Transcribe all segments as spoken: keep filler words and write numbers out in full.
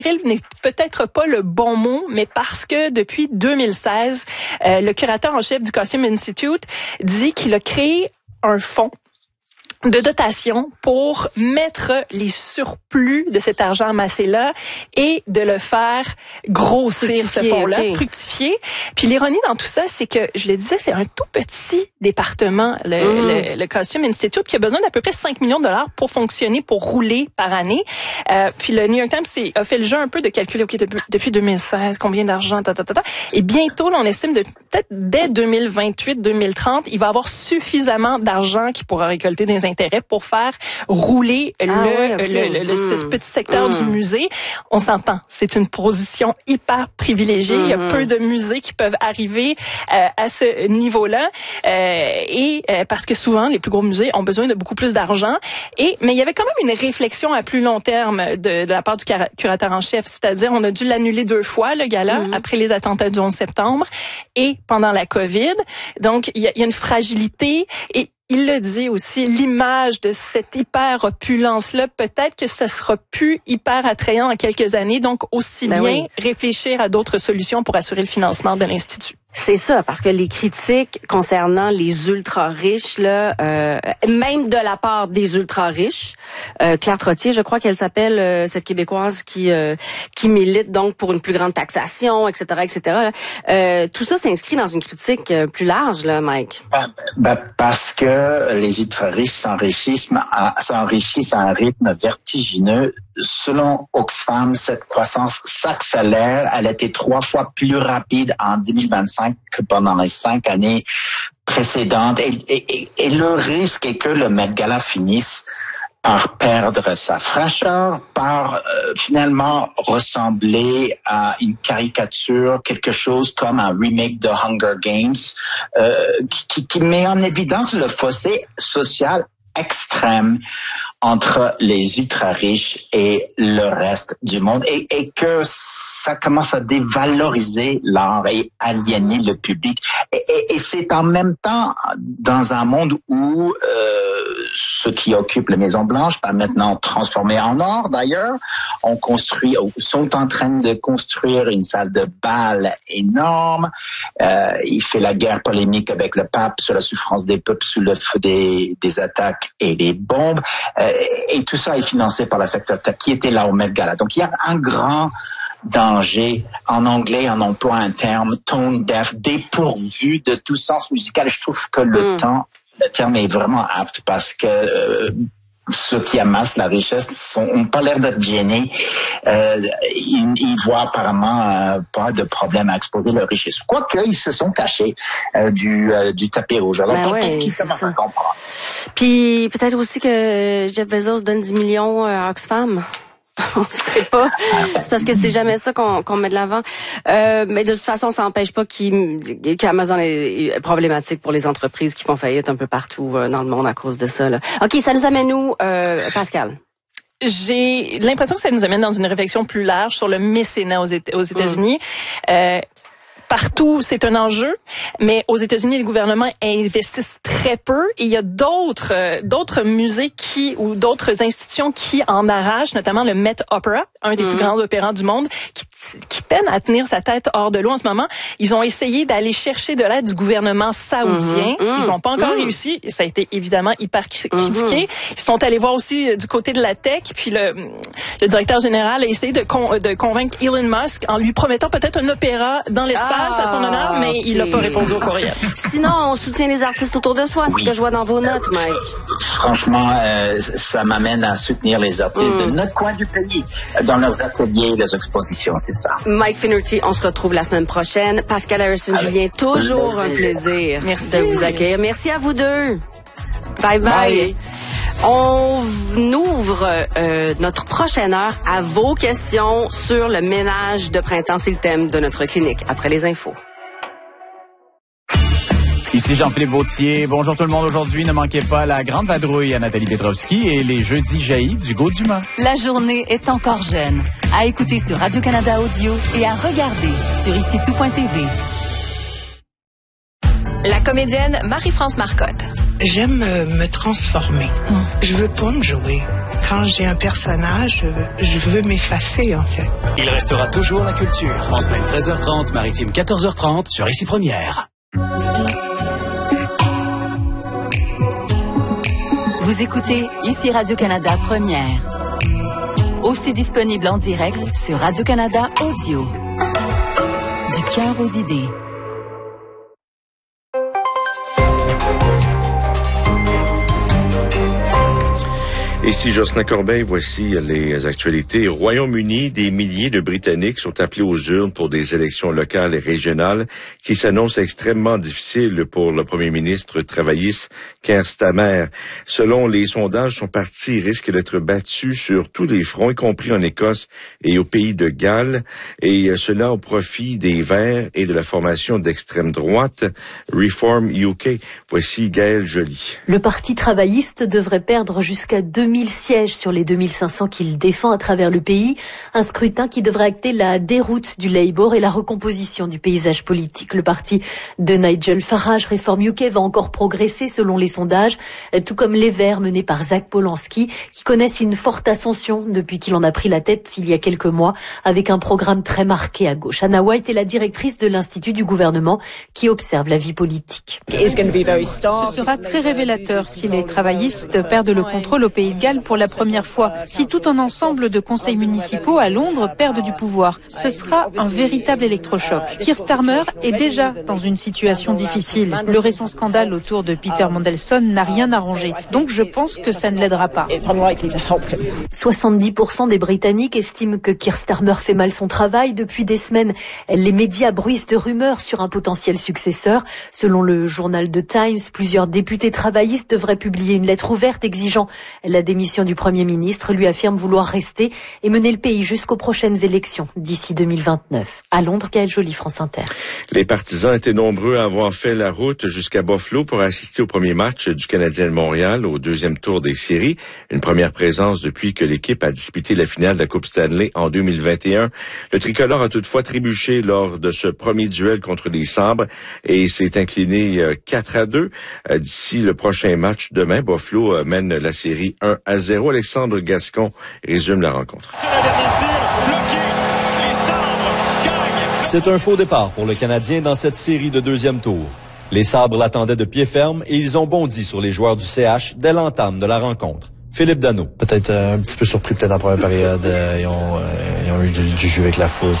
n'est peut-être pas le bon mot, mais parce que depuis deux mille seize, euh, le curateur en chef du Costume Institute dit qu'il a créé un fonds de dotation pour mettre les surplus de cet argent amassé-là et de le faire grossir, ce fonds-là, okay. fructifier. Puis l'ironie dans tout ça, c'est que, je le disais, c'est un tout petit département, le, mm. le, le Costume Institute, qui a besoin d'à peu près cinq millions de dollars pour fonctionner, pour rouler par année. Euh, puis le New York Times a fait le jeu un peu de calculer, OK, depuis, depuis deux mille seize, combien d'argent, ta, ta, ta, ta. Et bientôt, là, on estime de peut-être dès deux mille vingt-huit, deux mille trente, il va avoir suffisamment d'argent qui pourra récolter des intérêts pour faire rouler ah, le, ouais, okay. le, le, le mmh. ce petit secteur mmh. du musée. On s'entend, c'est une position hyper privilégiée. Mmh. Il y a peu de musées qui peuvent arriver euh, à ce niveau-là. Euh, et euh, parce que souvent, les plus gros musées ont besoin de beaucoup plus d'argent. Et mais il y avait quand même une réflexion à plus long terme de, de la part du curateur en chef. C'est-à-dire, on a dû l'annuler deux fois, le gala, mmh. après les attentats du onze septembre et pendant la COVID. Donc, il y a, il y a une fragilité et il le dit aussi, l'image de cette hyper opulence-là, peut-être que ce sera plus hyper attrayant en quelques années. Donc, aussi ben bien oui. réfléchir à d'autres solutions pour assurer le financement de l'Institut. C'est ça, parce que les critiques concernant les ultra-riches, là, euh, même de la part des ultra-riches, euh, Claire Trottier, je crois qu'elle s'appelle, euh, cette Québécoise qui euh, qui milite donc pour une plus grande taxation, et cetera, et cetera. Là. Euh, tout ça s'inscrit dans une critique euh, plus large, là, Mike. Ben, ben, parce que les ultra-riches s'enrichissent à, s'enrichissent à un rythme vertigineux. Selon Oxfam, cette croissance s'accélère. Elle a été trois fois plus rapide en deux mille vingt-cinq que pendant les cinq années précédentes. Et, et, et le risque est que le Met Gala finisse par perdre sa fraîcheur, par euh, finalement ressembler à une caricature, quelque chose comme un remake de Hunger Games, euh, qui, qui met en évidence le fossé social extrême entre les ultra-riches et le reste du monde et, et que ça commence à dévaloriser l'art et aliéner le public. Et, et, et c'est en même temps dans un monde où euh, ceux qui occupent la Maison-Blanche, pas maintenant transformés en or d'ailleurs, ont construit, sont en train de construire une salle de bal énorme. Euh, il fait la guerre polémique avec le pape sur la souffrance des peuples sous le feu des, des attaques et des bombes. Euh, et tout ça est financé par le secteur tech qui était là au Met Gala. Donc il y a un grand danger. En anglais, on emploie un terme tone deaf, dépourvu de tout sens musical. Je trouve que le mm. temps, le terme est vraiment apte parce que euh, ceux qui amassent la richesse n'ont pas l'air d'être gênés. Euh, ils, ils voient apparemment euh, pas de problème à exposer leur richesse. Quoique, ils se sont cachés euh, du, euh, du tapis rouge. Alors, ben peut-être qu'ils commencent à comprendre. Puis, peut-être aussi que Jeff Bezos donne dix millions à Oxfam. On sait pas. C'est parce que c'est jamais ça qu'on, qu'on met de l'avant. Euh, mais de toute façon, ça n'empêche pas qu'il, qu'Amazon est problématique pour les entreprises qui font faillite un peu partout dans le monde à cause de ça. Là. OK, ça nous amène où, euh, Pascal? J'ai l'impression que ça nous amène dans une réflexion plus large sur le mécénat aux, Éta- aux États-Unis. Mmh. Euh, Partout, c'est un enjeu, mais aux États-Unis, les gouvernements investissent très peu et il y a d'autres euh, d'autres musées qui ou d'autres institutions qui en arrachent, notamment le Met Opera, un des mmh. plus grands opérans du monde, qui, qui peine à tenir sa tête hors de l'eau en ce moment. Ils ont essayé d'aller chercher de l'aide du gouvernement saoudien. Mmh. Ils n'ont pas encore mmh. réussi. Et ça a été évidemment hyper critiqué. Mmh. Ils sont allés voir aussi du côté de la tech, puis le, le directeur général a essayé de, con, de convaincre Elon Musk en lui promettant peut-être un opéra dans l'espace. Ah. à son honneur, mais okay. il n'a pas répondu au courriel. Sinon, on soutient les artistes autour de soi, c'est oui. ce que je vois dans vos notes, Mike. Franchement, euh, ça m'amène à soutenir les artistes mm. de notre coin du pays, dans leurs ateliers, leurs expositions, c'est ça. Mike Finnerty, on se retrouve la semaine prochaine. Pascal Harrison-Julien, toujours plaisir. un plaisir Merci. de vous accueillir. Merci à vous deux. Bye bye. bye. On ouvre euh, notre prochaine heure à vos questions sur le ménage de printemps. C'est le thème de notre clinique après les infos. Ici Jean-Philippe Vautier. Bonjour tout le monde. Aujourd'hui, ne manquez pas la grande vadrouille à Nathalie Petrovski et les jeudis jaillis d'Hugo Dumas. La journée est encore jeune. À écouter sur Radio-Canada Audio et à regarder sur ici tout point t v. La comédienne Marie-France Marcotte. J'aime euh, me transformer. Mm. Je veux pas me jouer. Quand j'ai un personnage, je, je veux m'effacer, en fait. Il restera toujours la culture. En semaine treize heures trente, maritime quatorze heures trente, sur Ici Première. Vous écoutez Ici Radio-Canada Première. Aussi disponible en direct sur Radio-Canada Audio. Du cœur aux idées. Ici Jocelyn Corbeil, voici les actualités. Au Royaume-Uni, des milliers de Britanniques sont appelés aux urnes pour des élections locales et régionales qui s'annoncent extrêmement difficiles pour le premier ministre travailliste Keir Starmer. Selon les sondages, son parti risque d'être battu sur tous les fronts, y compris en Écosse et au pays de Galles, et cela au profit des Verts et de la formation d'extrême droite Reform U K. Voici Gaëlle Joly. Le parti travailliste devrait perdre jusqu'à deux mille sièges sur les deux mille cinq cents qu'il défend à travers le pays. Un scrutin qui devrait acter la déroute du Labour et la recomposition du paysage politique. Le parti de Nigel Farage, Reform U K, va encore progresser selon les sondages, tout comme les Verts menés par Zach Polanski, qui connaissent une forte ascension depuis qu'il en a pris la tête il y a quelques mois, avec un programme très marqué à gauche. Anna White est la directrice de l'Institut du gouvernement qui observe la vie politique. Ce sera très révélateur si les travaillistes perdent le contrôle au Pays de Galles pour la première fois. Si tout un ensemble de conseils municipaux à Londres perdent du pouvoir, ce sera un véritable électrochoc. Keir Starmer est déjà dans une situation difficile. Le récent scandale autour de Peter Mandelson n'a rien arrangé. Donc je pense que ça ne l'aidera pas. soixante-dix pour cent des Britanniques estiment que Keir Starmer fait mal son travail. Depuis des semaines, les médias bruissent de rumeurs sur un potentiel successeur. Selon le journal The Times, plusieurs députés travaillistes devraient publier une lettre ouverte exigeant la démission du Premier ministre, lui affirme vouloir rester et mener le pays jusqu'aux prochaines élections d'ici deux mille vingt-neuf. À Londres, Gaëlle Joly, France Inter. Les partisans étaient nombreux à avoir fait la route jusqu'à Buffalo pour assister au premier match du Canadien de Montréal au deuxième tour des séries. Une première présence depuis que l'équipe a disputé la finale de la Coupe Stanley en deux mille vingt et un. Le tricolore a toutefois trébuché lors de ce premier duel contre les Sabres et s'est incliné quatre à deux. D'ici le prochain match demain, Buffalo mène la série un à zéro. Alexandre Gascon résume la rencontre. C'est un faux départ pour le Canadien dans cette série de deuxième tour. Les Sabres l'attendaient de pied ferme et ils ont bondi sur les joueurs du C H dès l'entame de la rencontre. Philippe Danault. Peut-être euh, un petit peu surpris peut-être en première période. Euh, ils, ont, euh, ils ont eu du, du jeu avec la foule.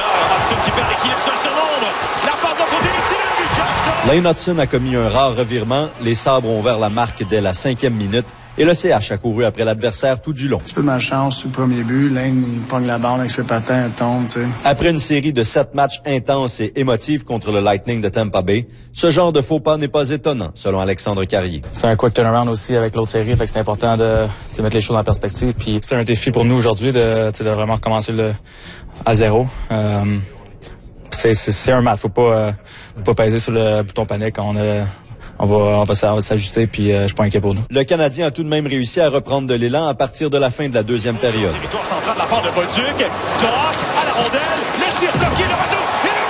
Lane Hudson a commis un rare revirement. Les Sabres ont ouvert la marque dès la cinquième minute. Et le C H a couru après l'adversaire tout du long. Un petit peu de malchance sur le premier but. Lane, il pogne la balle avec ses patins, elle tombe, tu sais. Après une série de sept matchs intenses et émotifs contre le Lightning de Tampa Bay, ce genre de faux pas n'est pas étonnant, selon Alexandre Carrier. C'est un quick turnaround aussi avec l'autre série, fait que c'est important de, de mettre les choses en perspective. Puis c'est un défi pour nous aujourd'hui de, de vraiment recommencer le, à zéro. Euh, c'est, c'est, c'est un match, faut pas, euh, faut pas peser sur le bouton panique. On a On va, on va s'ajuster, puis euh, je suis pas inquiet pour nous. Le Canadien a tout de même réussi à reprendre de l'élan à partir de la fin de la deuxième période. Victoire centrale de la part de Bolduc. Doc à la rondelle. Le tir bloqué, le retour et le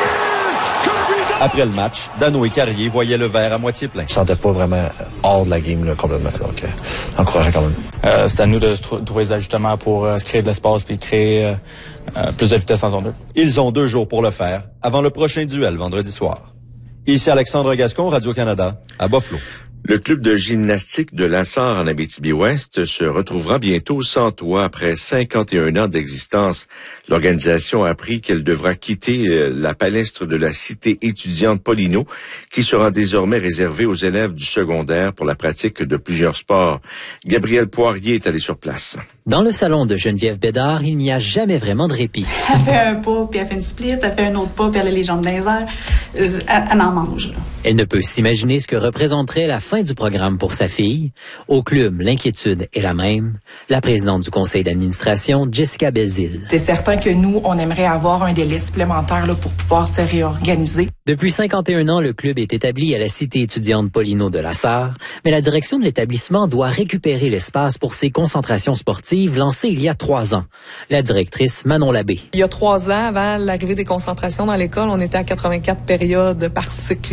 but! Kirby! Après le match, Danault et Carrier voyaient le verre à moitié plein. Je sentais pas vraiment hors de la game là, complètement. Donc, euh, encourageant quand même. Euh, c'est à nous de tr- trouver des ajustements pour euh, se créer de l'espace puis créer euh, euh, plus de vitesse en zone deux. Ils ont deux jours pour le faire, avant le prochain duel vendredi soir. Ici Alexandre Gascon, Radio-Canada, à Buffalo. Le club de gymnastique de Lassar en Abitibi-Ouest se retrouvera bientôt sans toit après cinquante et un ans d'existence. L'organisation a appris qu'elle devra quitter la palestre de la cité étudiante Paulino, qui sera désormais réservée aux élèves du secondaire pour la pratique de plusieurs sports. Gabriel Poirier est allé sur place. Dans le salon de Geneviève Bédard, il n'y a jamais vraiment de répit. Elle fait un pas, puis elle fait une split, elle fait un autre pas, puis elle a les jambes dans les airs. Elle, elle en mange, là. Elle ne peut s'imaginer ce que représenterait la fin du programme pour sa fille. Au club, l'inquiétude est la même. La présidente du conseil d'administration, Jessica Belzile. C'est certain que nous, on aimerait avoir un délai supplémentaire là, pour pouvoir se réorganiser. Depuis cinquante et un ans, le club est établi à la cité étudiante Paulino de Lassar, mais la direction de l'établissement doit récupérer l'espace pour ses concentrations sportives lancées il y a trois ans. La directrice, Manon Labbé. Il y a trois ans, avant l'arrivée des concentrations dans l'école, on était à quatre-vingt-quatre périodes par cycle de neuf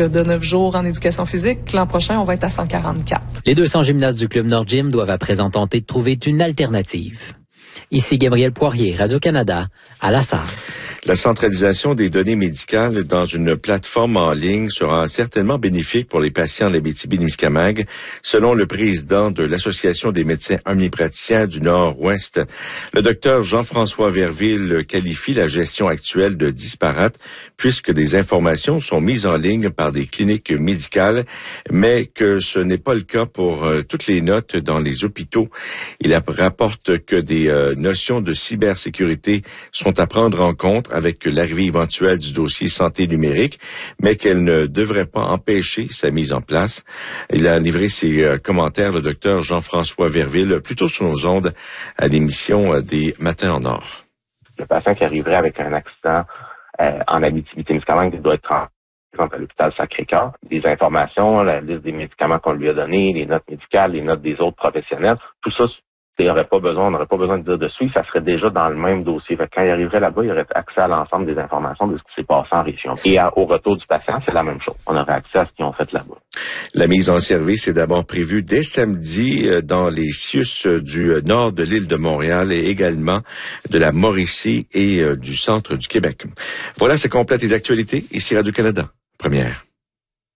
jours en éducation physique. L'an prochain, on va être à cent quarante-quatre. Les deux cents gymnastes du Club Nord Gym doivent à présent tenter de trouver une alternative. Ici Gabriel Poirier, Radio-Canada, à La Sarre. La centralisation des données médicales dans une plateforme en ligne sera certainement bénéfique pour les patients de l'Abitibi-Témiscamingue, selon le président de l'Association des médecins omnipraticiens du Nord-Ouest. Le docteur Jean-François Verville qualifie la gestion actuelle de disparate, puisque des informations sont mises en ligne par des cliniques médicales, mais que ce n'est pas le cas pour euh, toutes les notes dans les hôpitaux. Il rapporte que des euh, notions de cybersécurité sont à prendre en compte avec l'arrivée éventuelle du dossier santé numérique, mais qu'elle ne devrait pas empêcher sa mise en place. Il a livré ses euh, commentaires, le docteur Jean-François Verville, plutôt sur nos ondes à l'émission euh, des Matins en Or. Le patient qui arriverait avec un accident euh, en Abitibi-Témiscamingue doit être en exemple à l'hôpital Sacré-Cœur. Des informations, la liste des médicaments qu'on lui a donnés, les notes médicales, les notes des autres professionnels, tout ça, il n'y aurait pas besoin, on n'aurait pas besoin de dire dessus, ça serait déjà dans le même dossier. Fait que quand il arriverait là-bas, il aurait accès à l'ensemble des informations de ce qui s'est passé en région. Et à, au retour du patient, c'est la même chose. On aurait accès à ce qu'ils ont fait là-bas. La mise en service est d'abord prévue dès samedi dans les C I U S du nord de l'île de Montréal et également de la Mauricie et du centre du Québec. Voilà, ça complète les actualités. Ici Radio-Canada, première.